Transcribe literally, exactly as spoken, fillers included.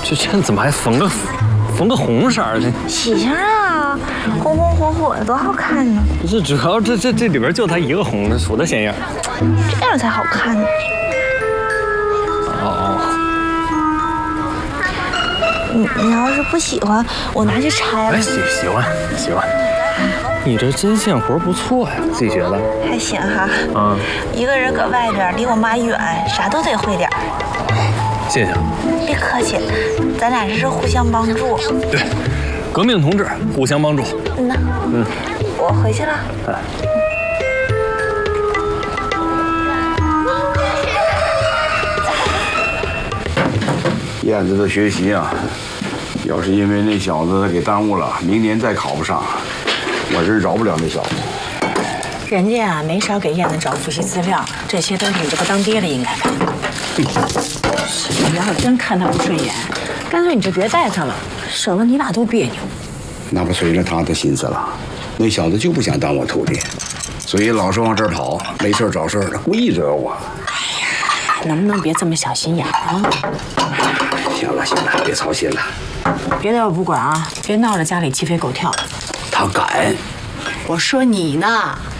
这这怎么还缝个缝个红色儿？这喜庆啊，红红火火的多好看呢！ 不是，主要这这这里边就它一个红的，数的显眼。 这样才好看呢。 哦哦。 你你要是不喜欢，我拿去拆了。 哎，喜喜欢喜欢。你这针线活不错呀，自己学的。 还行哈。 嗯。 一个人搁外边，离我妈远，啥都得会点儿。 谢谢。 别客气，咱俩这是互相帮助。 对，革命同志互相帮助。 嗯呐。嗯。我回去了。哎。 燕子的学习啊，要是因为那小子给耽误了，明年再考不上，我真饶不了那小子。 人家啊没少给燕子找复习资料，这些都是你这个当爹的应该看。你要是真看他不顺眼，干脆你就别带他了，省得你俩都别扭。 那不随着他的心思了，那小子就不想当我徒弟，所以老是往这儿跑，没事找事儿的，故意惹我。 哎呀，能不能别这么小心眼啊？ 行了行了，别操心了。 别的我不管啊，别闹得家里鸡飞狗跳。 他敢。 我说你呢。